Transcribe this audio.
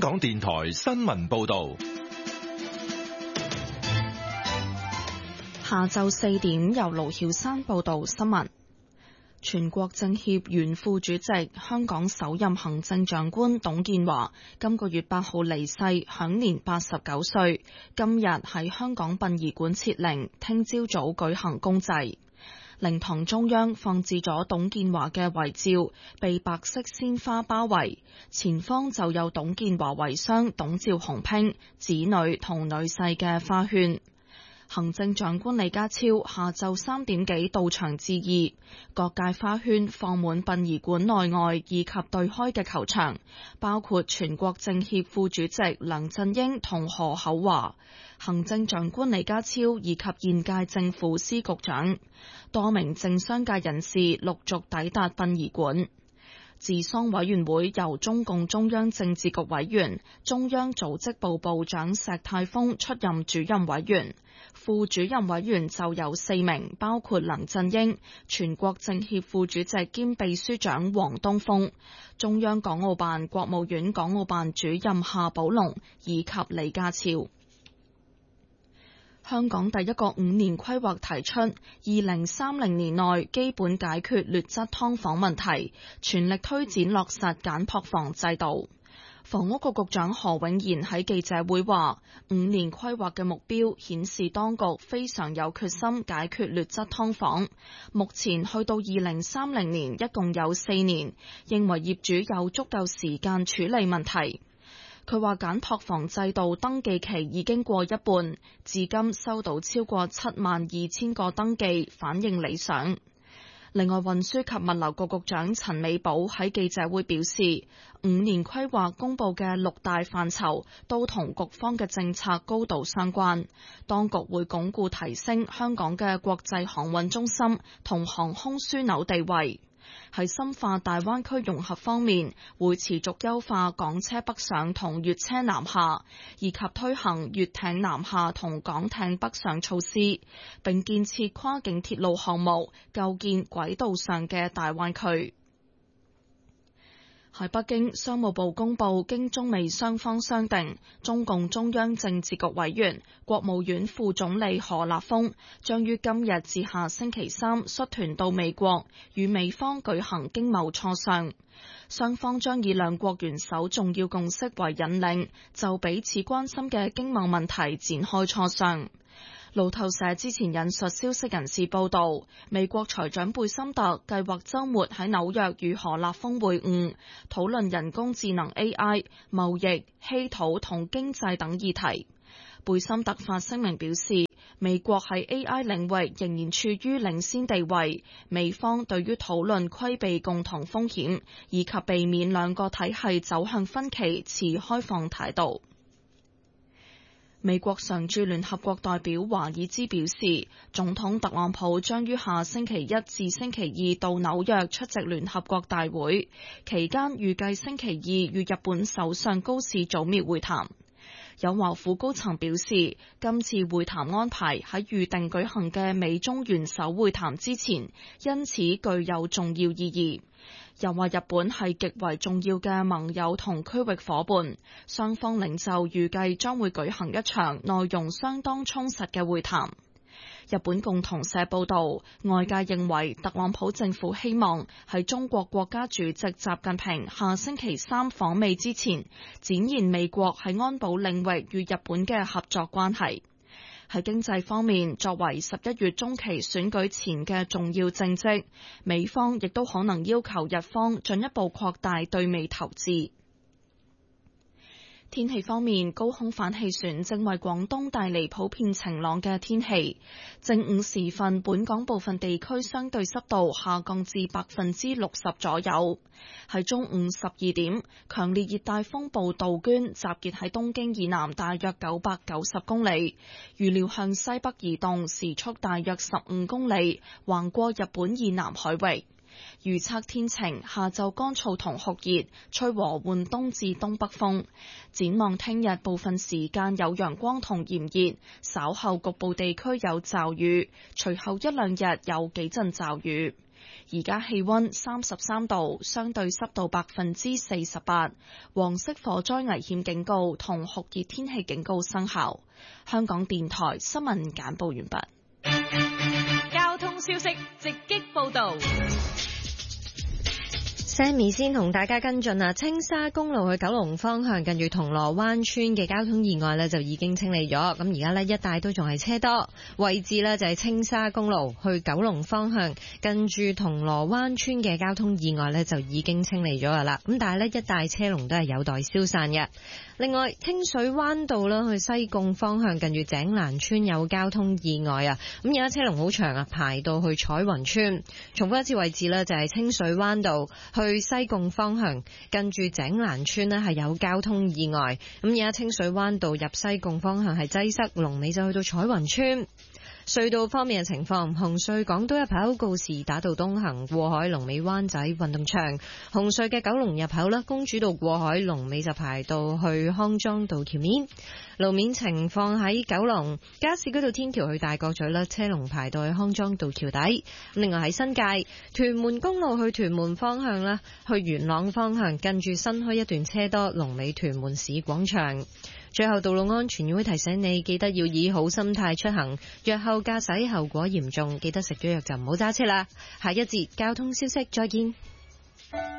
港電台新聞報道。 下晝4點，由盧曉山報道新聞。全國政協原副主席、香港首任行政長官董建華今個月8號離世，享年89歲。今日喺香港殯儀館設靈，聽朝早舉行公祭。靈堂中央放置咗董建華嘅遺照，被白色鮮花包圍，前方就有董建華遺孀董趙鴻拼、子女同女婿嘅花圈。行政長官李家超下晝3點幾到場致意，各界花圈放滿殯儀館內外以及對開嘅球場，包括全國政協副主席梁振英同何厚鏵、行政長官李家超以及現屆政府司局長，多名政商界人士陸續抵達殯儀館。治喪委員會由中共中央政治局委員、中央組織部部長石泰峰出任主任委員，副主任委員就有4名，包括梁振英、全國政協副主席兼秘書長王東峰、中央港澳辦、國務院港澳辦主任夏寶龍以及李家超。香港第一個5年規劃提出2030年內基本解決劣質劏房問題，全力推展落實簡樸房制度。房屋局局長何永賢喺記者會話，5年規劃嘅目標顯示當局非常有決心解決劣質劏房。目前去到2030年一共有4年，認為業主有足夠時間處理問題。佢話簡樸房制度登記期已經過一半，至今收到超過72000個登記，反應理想。另外，運輸及物流局局長陳美寶喺記者會表示，5年規劃公佈嘅6大範疇都同局方嘅政策高度相關，當局會鞏固提升香港嘅國際航運中心同航空樞紐地位。喺深化大灣區融合方面，會持續優化港車北上同粵車南下，以及推行粵艇南下同港艇北上措施，並建設跨境鐵路項目，構建軌道上嘅大灣區。喺北京，商務部公布，經中美雙方商定，中共中央政治局委員、國務院副總理何立峰將於今日至下星期3率團到美國，與美方舉行經貿磋商。雙方將以兩國元首重要共識為引領，就彼此關心嘅經貿問題展開磋商。路透社之前引述消息人士報道，美國財長貝森特計劃週末喺紐約與何立峰會晤，討論人工智能 AI、貿易、稀土同經濟等議題。貝森特發聲明表示，美國喺 AI 領域仍然處於領先地位，美方對於討論規避共同風險以及避免兩個體系走向分歧持開放態度。美國常駐聯合國代表華爾茲表示，總統特朗普將於下星期1至星期2到紐約出席聯合國大會，期間預計星期2與日本首相高市早苗會談。有華府高層表示，今次會談安排喺預定舉行嘅美中元首會談之前，因此具有重要意義。又話日本係極為重要嘅盟友同區域夥伴，雙方領袖預計將會舉行一場內容相當充實嘅會談。日本共同社報道，外界認為特朗普政府希望喺中國國家主席習近平下星期3訪美之前，展現美國喺安保領域與日本嘅合作關係。喺經濟方面，作為11月中期選舉前嘅重要政績，美方亦都可能要求日方進一步擴大對美投資。天氣方面，高空反氣旋正為廣東帶嚟普遍晴朗嘅天氣。正午時分，本港部分地區相對濕度下降至60%左右。喺中午12點，強烈熱帶風暴杜鵑集結喺東京以南大約990公里，預料向西北移動，時速大約15公里，橫過日本以南海域。預測天晴，下晝乾燥同酷熱，吹和緩東至東北風。展望聽日部分時間有陽光同炎熱，稍後局部地區有驟雨，隨後一兩日有幾陣驟雨。 而家氣溫33度，相對濕度48%，黃色火災危險警告同酷熱天氣警告生效。香港電台新聞簡報完畢。 交通消息直擊報道。 Sammy 先同大家跟進啊，青沙公路去九龍方向近住銅鑼灣村嘅交通意外呢就已經清理咗，咁而家呢一帶都仲係車多，位置呢就係青沙公路去九龍方向近住銅鑼灣村嘅交通意外呢就已經清理咗噶啦，咁但係呢一帶車龍都係有待消散嘅。另外清水灣道啦去西貢方向近住井欄村有交通意外啊，咁而家車龍好長啊，排到去彩雲村。重複一次位置呢就係清水灣道去西貢方向近住井欄村呢係有交通意外，咁而家清水灣道入西貢方向係擠塞，龍尾就去到彩雲村。隧道方面嘅情況，紅隧港島入口告士打道東行過海龍尾灣仔運動場，紅隧嘅九龍入口啦，公主道過海龍尾就排到去康莊道橋面。路面情況喺九龍加士居道天橋去大角咀啦，車龍排到去康莊道橋底。另外喺新界屯門公路去屯門方向啦，去元朗方向近住新墟一段車多，龍尾屯門市廣場。最後，道路安全議會提醒你，記得要以好心態出行，藥後駕駛後果嚴重，記得食咗藥就唔好揸車啦。下一節交通消息再見。